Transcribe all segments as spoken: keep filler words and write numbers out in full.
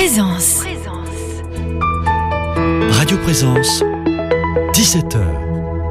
Présence. Radio Présence, dix-sept heures.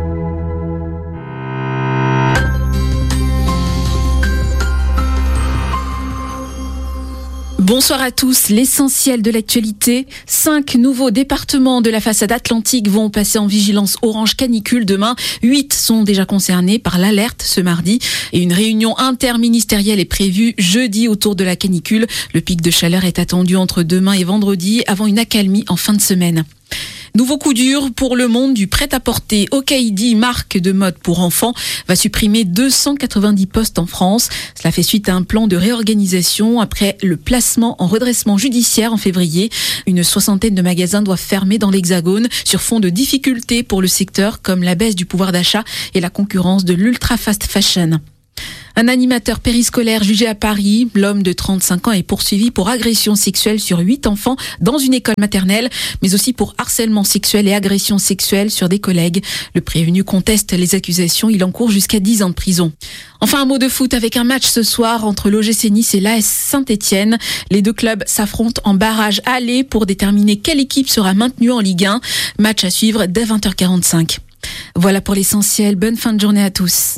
Bonsoir à tous. L'essentiel de l'actualité. Cinq nouveaux départements de la façade atlantique vont passer en vigilance orange canicule demain. Huit sont déjà concernés par l'alerte ce mardi. Et une réunion interministérielle est prévue jeudi autour de la canicule. Le pic de chaleur est attendu entre demain et vendredi avant une accalmie en fin de semaine. Nouveau coup dur pour le monde du prêt-à-porter. Okaïdi, marque de mode pour enfants, va supprimer deux cent quatre-vingt-dix postes en France. Cela fait suite à un plan de réorganisation après le placement en redressement judiciaire en février. Une soixantaine de magasins doivent fermer dans l'Hexagone sur fond de difficultés pour le secteur comme la baisse du pouvoir d'achat et la concurrence de l'ultra-fast fashion. Un animateur périscolaire jugé à Paris, l'homme de trente-cinq ans est poursuivi pour agression sexuelle sur huit enfants dans une école maternelle, mais aussi pour harcèlement sexuel et agression sexuelle sur des collègues. Le prévenu conteste les accusations, il encourt jusqu'à dix ans de prison. Enfin, un mot de foot avec un match ce soir entre l'O G C Nice et l'A S Saint-Étienne. Les deux clubs s'affrontent en barrage aller pour déterminer quelle équipe sera maintenue en Ligue un. Match à suivre dès vingt heures quarante-cinq. Voilà pour l'essentiel. Bonne fin de journée à tous.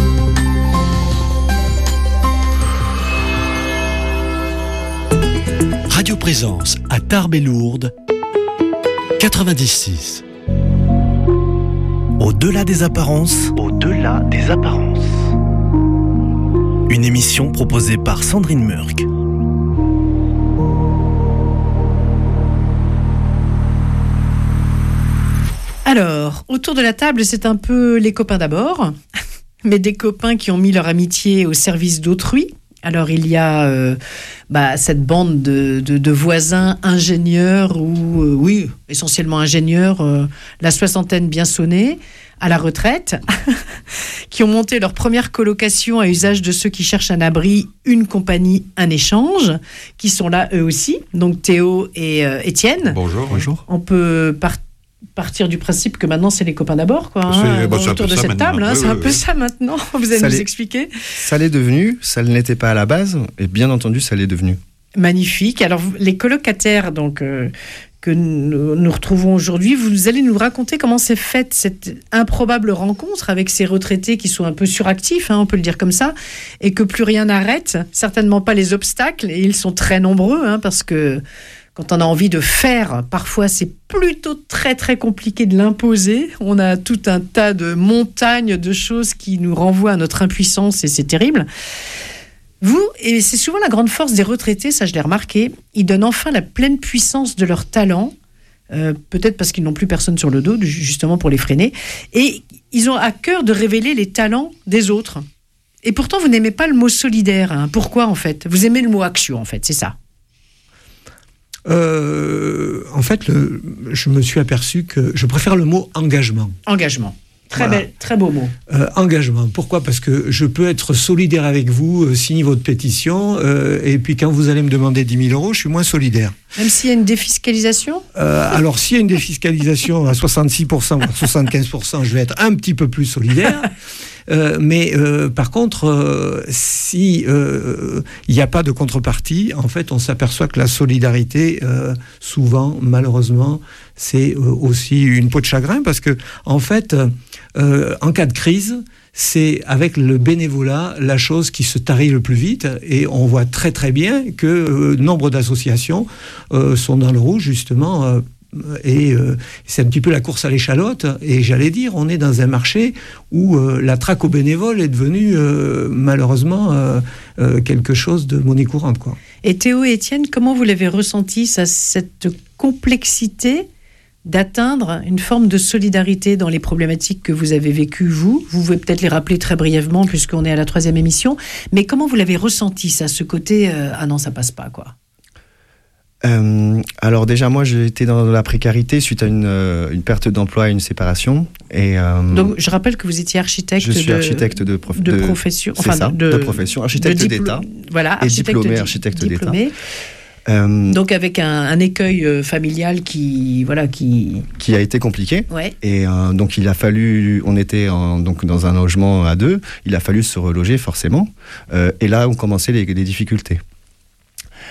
Radio Présence à Tarbes et Lourdes, quatre-vingt-dix-six. Au-delà des apparences, Au-delà des apparences. une émission proposée par Sandrine Murk. Alors, autour de la table, c'est un peu les copains d'abord, mais des copains qui ont mis leur amitié au service d'autrui. Alors, il y a euh, bah, cette bande de, de, de voisins ingénieurs, ou euh, oui, essentiellement ingénieurs, euh, la soixantaine bien sonnée, à la retraite, qui ont monté leur première colocation à usage de ceux qui cherchent un abri, une compagnie, un échange, qui sont là eux aussi, donc Théo et euh, Étienne. Bonjour. Bonjour. On peut partir. partir du principe que maintenant c'est les copains d'abord, quoi, C'est- hein, bah, c'est un autour peu de ça cette maintenant. table, hein, Oui, c'est oui, un peu oui. ça maintenant. Vous allez Ça nous l'est. expliquer. Ça l'est devenu, ça ne l'était pas à la base, et bien entendu, ça l'est devenu. Magnifique. Alors vous- les colocataires, donc euh, que nous, nous retrouvons aujourd'hui, vous allez nous raconter comment s'est faite cette improbable rencontre avec ces retraités qui sont un peu suractifs, hein, on peut le dire comme ça, et que plus rien n'arrête, certainement pas les obstacles, et ils sont très nombreux, hein, parce que quand on a envie de faire, parfois c'est plutôt très très compliqué de l'imposer. On a tout un tas de montagnes de choses qui nous renvoient à notre impuissance et c'est terrible. Vous, et c'est souvent la grande force des retraités, ça je l'ai remarqué, ils donnent enfin la pleine puissance de leur talent, euh, peut-être parce qu'ils n'ont plus personne sur le dos, justement pour les freiner, et ils ont à cœur de révéler les talents des autres. Et pourtant, vous n'aimez pas le mot solidaire. Hein. Pourquoi en fait ? Vous aimez le mot action en fait, c'est ça. Euh, en fait, le, je me suis aperçu que je préfère le mot engagement. Engagement. Très, Voilà. belle, très beau mot. Euh, engagement. Pourquoi ? Parce que je peux être solidaire avec vous, euh, signer votre pétition, euh, et puis quand vous allez me demander dix mille euros, je suis moins solidaire. Même s'il y a une défiscalisation ? Euh, alors, s'il y a une défiscalisation à soixante-six pour cent, voire soixante-quinze pour cent, je vais être un petit peu plus solidaire. Euh, mais euh, par contre, euh, si il euh, n'y a pas de contrepartie, en fait, on s'aperçoit que la solidarité, euh, souvent, malheureusement, c'est euh, aussi une peau de chagrin, parce que, en fait, euh, en cas de crise, c'est avec le bénévolat la chose qui se tarit le plus vite, et on voit très très bien que euh, nombre d'associations euh, sont dans le rouge, justement. Euh, Et euh, c'est un petit peu la course à l'échalote. Et j'allais dire, on est dans un marché où euh, la traque aux bénévoles est devenue euh, malheureusement euh, euh, quelque chose de monnaie courante, quoi. Et Théo et Étienne, comment vous l'avez ressenti, ça, cette complexité d'atteindre une forme de solidarité dans les problématiques que vous avez vécues, vous ? Vous pouvez peut-être les rappeler très brièvement, puisqu'on est à la troisième émission. Mais comment vous l'avez ressenti, ça, ce côté euh, « ah non, ça passe pas », quoi ? Euh, alors déjà, moi, j'ai été dans la précarité suite à une, euh, une perte d'emploi et une séparation. Et, euh, Donc, je rappelle que vous étiez architecte. je suis de, architecte de, prof, de, de profession. C'est ça, de, de profession, architecte de diplo- d'État. Voilà, et architecte diplômé di- architecte diplômé. d'État. Euh, Donc avec un, un écueil euh, familial qui, voilà, qui. qui a été compliqué. Ouais. Et euh, donc il a fallu, on était en, donc dans un logement à deux, il a fallu se reloger forcément. Euh, et là ont commencé les, les difficultés.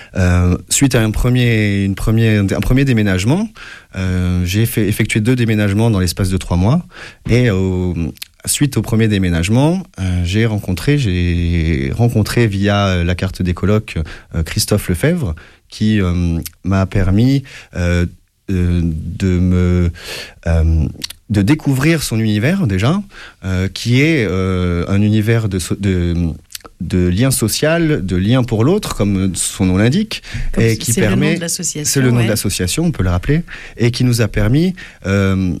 Euh, suite à un premier, une premier, un premier déménagement, euh, j'ai fait, effectué deux déménagements dans l'espace de trois mois. Et au, suite au premier déménagement, euh, j'ai rencontré, j'ai rencontré via la carte des colocs euh, Christophe Lefebvre, qui euh, m'a permis euh, euh, de me euh, de découvrir son univers déjà, euh, qui est euh, un univers de, so- de de lien social, de lien pour l'autre, comme son nom l'indique, Comme et c'est qui le permet. nom de l'association, C'est le nom ouais. de l'association, on peut le rappeler, et qui nous a permis euh,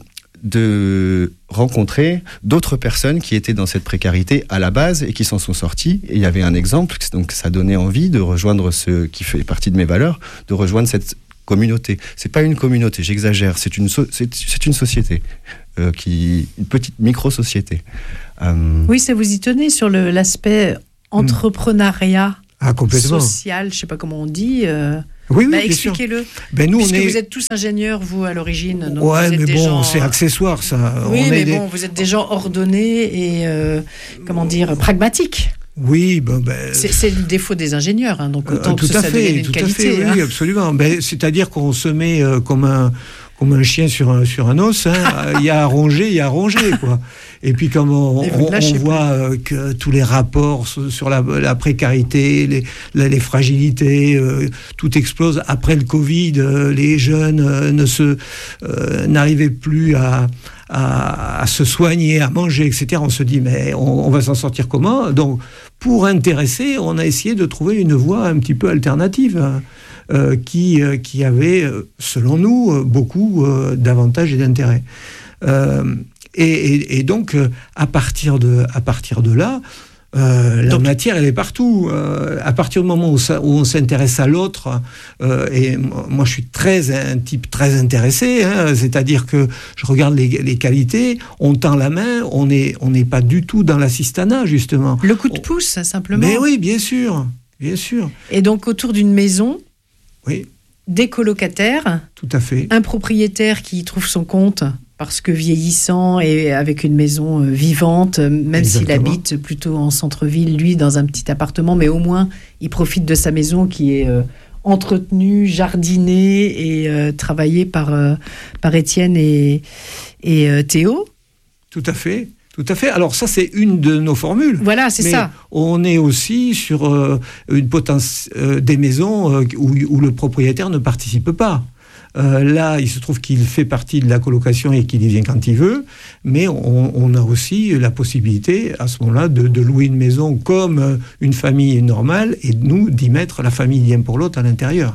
de rencontrer d'autres personnes qui étaient dans cette précarité à la base et qui s'en sont sorties. Et il y avait un exemple, donc ça donnait envie de rejoindre ce qui fait partie de mes valeurs, de rejoindre cette communauté. C'est pas une communauté, j'exagère, c'est une, so- c'est, c'est une société, euh, qui, une petite micro-société. Euh, Oui, ça vous y tenez sur le, l'aspect entrepreneuriat Ah, complètement. social, je sais pas comment on dit. euh, Oui, oui, bah, bien sûr. expliquez-le. Ben, nous, Puisque on est... vous êtes tous ingénieurs, vous, à l'origine. donc Ouais, vous êtes mais des bon, gens- c'est accessoire, ça. Oui, On est mais des- bon, vous êtes des gens ordonnés et, euh, comment dire, pragmatiques. Oui, ben... ben... C'est, c'est le défaut des ingénieurs, hein, donc autant Euh, que tout ça, à ça fait, devienne une tout qualité. à fait, hein. oui, absolument. Ben, c'est-à-dire qu'on se met euh, comme un comme un chien sur un sur un os. hein. Il y a à ronger, il y a à ronger, quoi. Et puis comme on, Et vous ne on- lâchez on voit euh, que tous les rapports sur sur la, la précarité, les, la- les fragilités, euh, tout explose. Après le Covid, euh, les jeunes euh, ne se euh, n'arrivaient plus à À, à se soigner, à manger, et cetera. On se dit, mais on, on va s'en sortir comment? Donc, pour intéresser, on a essayé de trouver une voie un petit peu alternative, hein, euh, qui, euh, qui avait, euh, selon nous, euh, beaucoup euh, d'avantages et d'intérêts. Euh, et, et, et donc, euh, à partir de, à partir de là, Euh, la Donc, matière, elle est partout. Euh, à partir du moment où, ça, où on s'intéresse à l'autre, euh, et moi, je suis très un type très intéressé, hein, c'est-à-dire que je regarde les, les qualités, on tend la main, on n'est on n'est pas du tout dans l'assistanat, justement. Le coup de pouce, simplement. Mais oui, bien sûr, bien sûr. Et donc, autour d'une maison, Oui, des colocataires, tout à fait. un propriétaire qui y trouve son compte parce que vieillissant et avec une maison euh, vivante, euh, même s'il Exactement. habite plutôt en centre-ville, lui, dans un petit appartement, mais au moins, il profite de sa maison qui est euh, entretenue, jardinée et euh, travaillée par, euh, par Étienne et, et euh, Théo. Tout à fait. Tout à fait. Alors ça, c'est une de nos formules. Voilà, c'est Mais ça. on est aussi sur euh, une potence, euh, des maisons euh, où, où le propriétaire ne participe pas. Euh, là, il se trouve qu'il fait partie de la colocation et qu'il y vient quand il veut, mais on, on a aussi la possibilité, à ce moment-là, de, de louer une maison comme euh, une famille normale et nous, d'y mettre la famille l'un pour l'autre à l'intérieur.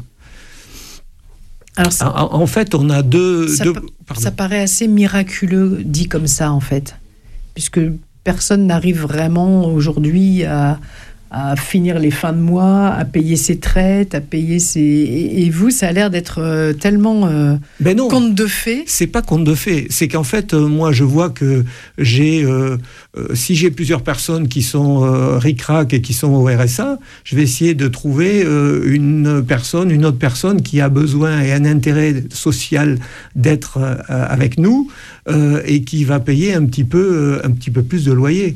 Alors, ça, En, en fait, on a deux... ça, deux- pa- pardon. ça paraît assez miraculeux dit comme ça, en fait. Puisque personne n'arrive vraiment aujourd'hui à, à finir les fins de mois, à payer ses traites, à payer ses... Et, et vous, ça a l'air d'être euh, tellement euh, Ben non. conte de fées. C'est pas conte de fait. C'est qu'en fait, euh, moi, je vois que j'ai, euh, euh, si j'ai plusieurs personnes qui sont euh, ric-rac et qui sont au R S A, je vais essayer de trouver euh, une personne, une autre personne qui a besoin et un intérêt social d'être euh, avec nous euh, et qui va payer un petit peu, euh, un petit peu plus de loyer.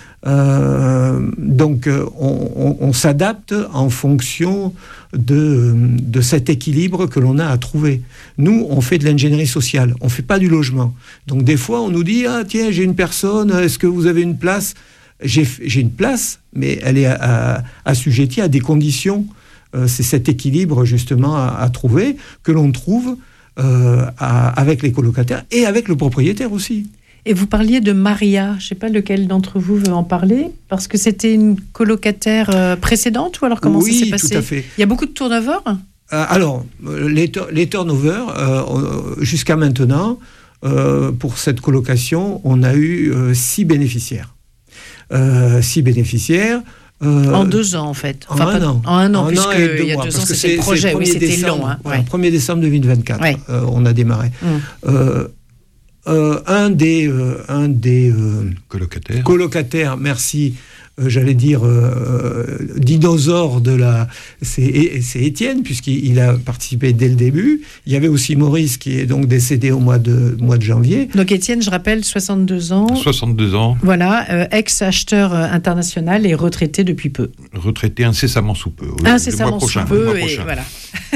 Euh, donc, euh, on, on, on s'adapte en fonction de, de cet équilibre que l'on a à trouver. Nous, on fait de l'ingénierie sociale, on ne fait pas du logement. Donc, des fois, on nous dit « Ah, tiens, j'ai une personne, est-ce que vous avez une place ?» J'ai, j'ai une place, mais elle est à, à, assujettie à des conditions. Euh, c'est cet équilibre, justement, à, à trouver, que l'on trouve euh, à, avec les colocataires et avec le propriétaire aussi. Et vous parliez de Maria. Je ne sais pas lequel d'entre vous veut en parler, parce que c'était une colocataire euh, précédente, ou alors comment oui, ça s'est passé? tout à fait. Il y a beaucoup de turnover? Euh, alors, euh, les, tur- les turnovers, euh, jusqu'à maintenant, euh, pour cette colocation, on a eu euh, six bénéficiaires. Euh, six bénéficiaires. Euh, En deux ans, en fait. en un pas- an. En un an, En un puisque an et deux il y a mois, deux parce ans, que c'était le c'est- projet. c'est Oui, premier c'était décembre, long. Hein. voilà, Ouais. premier décembre deux mille vingt-quatre, Ouais. euh, on a démarré. Mm. Euh, euh, un des, euh, un des euh, Colocataire. colocataires, merci, euh, j'allais dire, euh, dinosaure de la... C'est, c'est Étienne, puisqu'il il a participé dès le début. Il y avait aussi Maurice, qui est donc décédé au mois de, mois de janvier. Donc Étienne, je rappelle, soixante-deux ans. soixante-deux ans. Voilà, euh, ex-acheteur international et retraité depuis peu. Retraité incessamment sous peu. Oui, incessamment le mois prochain, sous peu, le mois et prochain. voilà.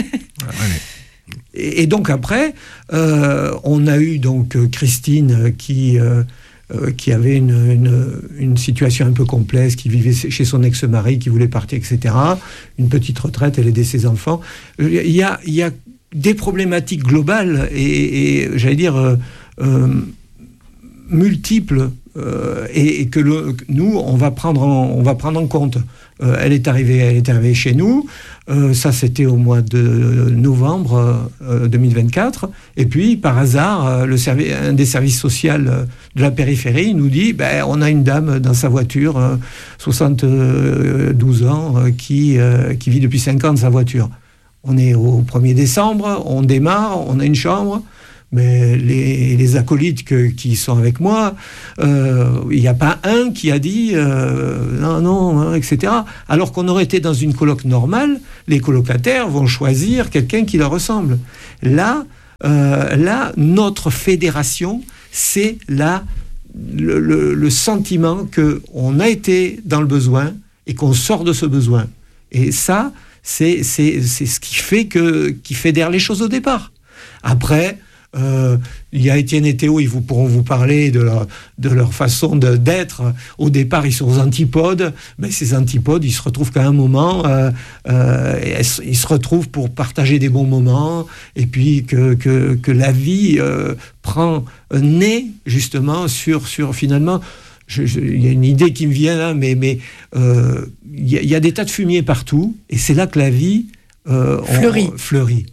Et, et donc après, euh, on a eu donc Christine qui... Euh, Euh, qui avait une, une, une situation un peu complexe, qui vivait chez son ex-mari, qui voulait partir, et cetera. Une petite retraite, elle aidait ses enfants. Il y a, il y a des problématiques globales et, et j'allais dire, euh, euh, multiples, euh, et, et que le, nous, on va prendre en, on va prendre en compte. Euh, elle est arrivée, elle est arrivée chez nous. Euh, ça, c'était au mois de novembre euh, deux mille vingt-quatre. Et puis, par hasard, euh, le servi- un des services sociaux de la périphérie nous dit ben, on a une dame dans sa voiture, euh, soixante-douze ans, euh, qui, euh, qui vit depuis cinq ans dans sa voiture. On est au premier décembre, on démarre, on a une chambre. Mais les, les acolytes que, qui sont avec moi, il euh, n'y a pas un qui a dit euh, non, non, hein, et cetera. Alors qu'on aurait été dans une coloc normale, les colocataires vont choisir quelqu'un qui leur ressemble. Là, euh, là notre fédération, c'est là le, le, le sentiment qu'on a été dans le besoin et qu'on sort de ce besoin. Et ça, c'est, c'est, c'est ce qui fait que, qui fédère les choses au départ. Après... Euh, il y a Étienne et Théo, ils vous, pourront vous parler de leur, de leur façon de, d'être. Au départ, ils sont aux antipodes. Mais ces antipodes, ils se retrouvent qu'à un moment, euh, euh, ils se retrouvent pour partager des bons moments, et puis que, que, que la vie euh, prend nez, justement, sur, sur finalement... Je, je, il y a une idée qui me vient là, mais, mais euh, il y a, il y a des tas de fumier partout, et c'est là que la vie euh, fleurit. On, fleurit.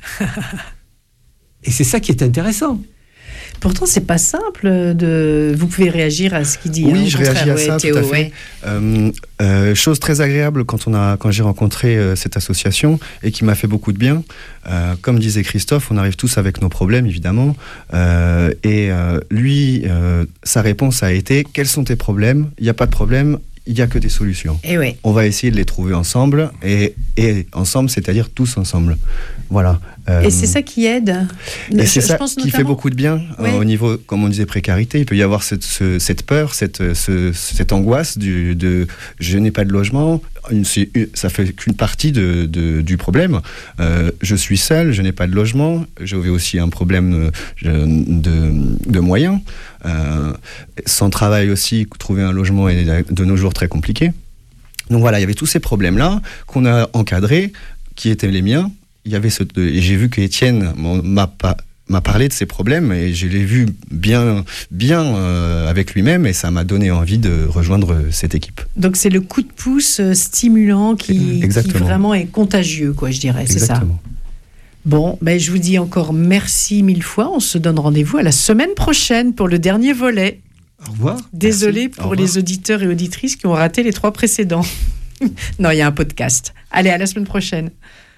Et c'est ça qui est intéressant. Pourtant, c'est pas simple de. Vous pouvez réagir à ce qu'il dit. Oui, hein, je réagis à ouais, ça, Théo, tout à fait. Ouais. Euh, euh, chose très agréable quand on a, quand j'ai rencontré euh, cette association et qui m'a fait beaucoup de bien. Euh, comme disait Christophe, on arrive tous avec nos problèmes, évidemment. Euh, et euh, lui, euh, sa réponse a été quels sont tes problèmes ? Il n'y a pas de problème. Il n'y a que des solutions. Et ouais. On va essayer de les trouver ensemble, et, et ensemble, c'est-à-dire tous ensemble. Voilà. Euh, et c'est ça qui aide. Et je, c'est ça je pense qui notamment... fait beaucoup de bien oui. euh, au niveau, comme on disait, précarité. Il peut y avoir cette, ce, cette peur, cette, ce, cette angoisse du, de je n'ai pas de logement. Une, une, ça fait qu'une partie de, de, du problème. Euh, je suis seul, je n'ai pas de logement. J'avais aussi un problème de, de, de moyens. Euh, sans travail aussi, trouver un logement est de nos jours très compliqué. Donc voilà, il y avait tous ces problèmes-là qu'on a encadrés, qui étaient les miens. Il y avait ce, et j'ai vu qu'Étienne m'a pas m'a parlé de ses problèmes, et je l'ai vu bien, bien euh, avec lui-même, et ça m'a donné envie de rejoindre cette équipe. Donc c'est le coup de pouce stimulant qui, qui vraiment est contagieux, quoi, je dirais. C'est Exactement. ça. Bon, ben, je vous dis encore merci mille fois. On se donne rendez-vous à la semaine prochaine pour le dernier volet. Au revoir. Désolé Merci. pour les auditeurs et auditrices qui ont raté les trois précédents. Non, il y a un podcast. Allez, à la semaine prochaine.